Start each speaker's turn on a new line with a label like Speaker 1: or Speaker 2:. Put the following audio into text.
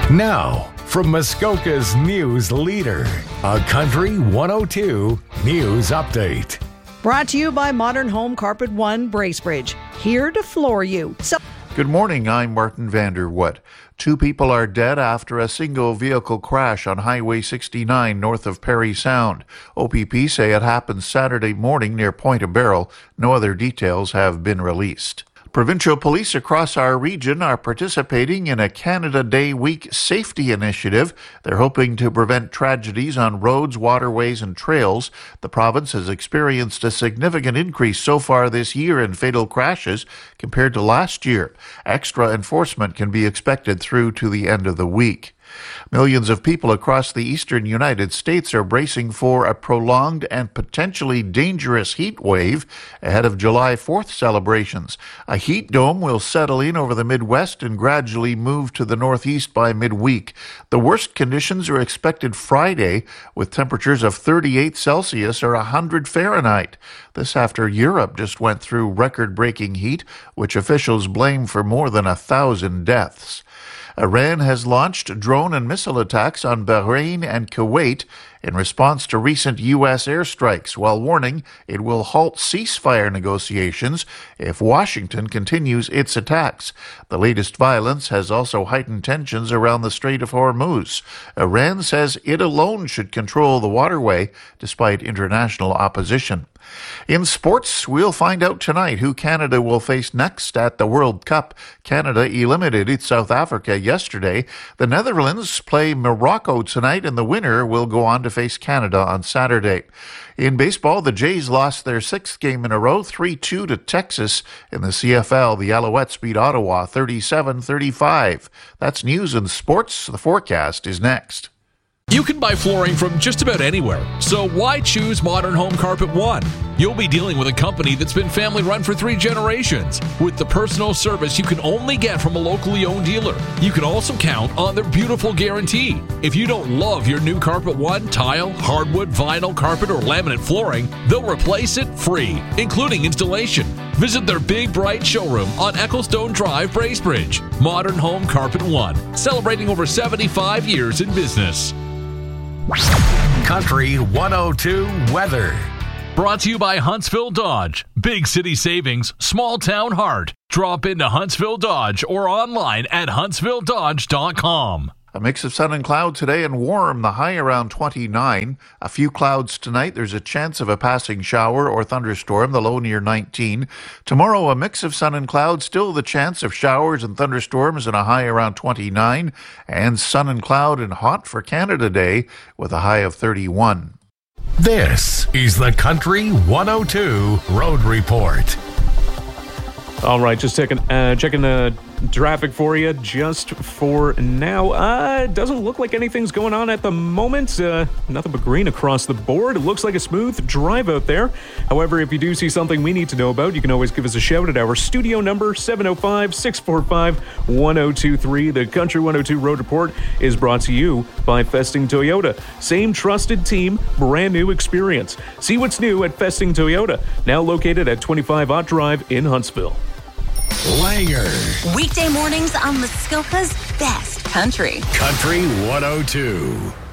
Speaker 1: Now, from Muskoka's news leader, a Country 102 News Update.
Speaker 2: Brought to you by Modern Home Carpet One, Bracebridge. Here to floor you.
Speaker 3: Good morning, I'm Martin Vanderwood. 2 people are dead after a single vehicle crash on Highway 69 north of Parry Sound. OPP say it happened Saturday morning near Point of Barrel. No other details have been released. Provincial police across our region are participating in a Canada Day Week safety initiative. They're hoping to prevent tragedies on roads, waterways, and trails. The province has experienced a significant increase so far this year in fatal crashes compared to last year. Extra enforcement can be expected through to the end of the week. Millions of people across the eastern United States are bracing for a prolonged and potentially dangerous heat wave ahead of July 4th celebrations. A heat dome will settle in over the Midwest and gradually move to the Northeast by midweek. The worst conditions are expected Friday, with temperatures of 38 Celsius or 100 Fahrenheit. This after Europe just went through record-breaking heat, which officials blame for more than 1,000 deaths. Iran has launched drone and missile attacks on Bahrain and Kuwait in response to recent U.S. airstrikes, while warning it will halt ceasefire negotiations if Washington continues its attacks. The latest violence has also heightened tensions around the Strait of Hormuz. Iran says it alone should control the waterway, despite international opposition. In sports, we'll find out tonight who Canada will face next at the World Cup. Canada eliminated South Africa yesterday. The Netherlands play Morocco tonight, and the winner will go on to face Canada on Saturday. In baseball, the Jays lost their 6th game in a row, 3-2 to Texas. In the CFL, the Alouettes beat Ottawa 37-35. That's news and sports. The forecast is next.
Speaker 4: You can buy flooring from just about anywhere, so why choose Modern Home Carpet One? You'll be dealing with a company that's been family-run for 3 generations, with the personal service you can only get from a locally owned dealer. You can also count on their beautiful guarantee. If you don't love your new Carpet One tile, hardwood, vinyl, carpet, or laminate flooring, they'll replace it free, including installation. Visit their big, bright showroom on Ecclestone Drive, Bracebridge. Modern Home Carpet One, celebrating over 75 years in business.
Speaker 1: Country 102 weather.
Speaker 4: Brought to you by Huntsville Dodge. Big city savings, small town heart. Drop into Huntsville Dodge or online at huntsvilledodge.com.
Speaker 3: A mix of sun and cloud today and warm, the high around 29. A few clouds tonight. There's a chance of a passing shower or thunderstorm, the low near 19. Tomorrow, a mix of sun and cloud, still the chance of showers and thunderstorms and a high around 29. And sun and cloud and hot for Canada Day with a high of 31.
Speaker 1: This is the Country 102 Road Report.
Speaker 5: All right, just checking the traffic for you just for now. It doesn't look like anything's going on at the moment. Nothing but green across the board. It looks like a smooth drive out there. However, if you do see something we need to know about, you can always give us a shout at our studio number, 705-645-1023. The Country 102 Road Report is brought to you by Festing Toyota. Same trusted team, brand new experience. See what's new at Festing Toyota, now located at 25 Ott Drive in Huntsville.
Speaker 1: Langer.
Speaker 6: Weekday mornings on Muskoka's best country.
Speaker 1: Country 102.